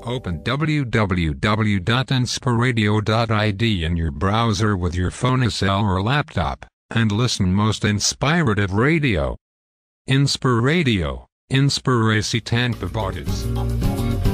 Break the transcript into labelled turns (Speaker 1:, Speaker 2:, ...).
Speaker 1: Open www.inspiradio.id in your browser with your phone, cell or laptop, and listen most inspirative radio. Inspiradio, Inspiracy Tanpa Borders.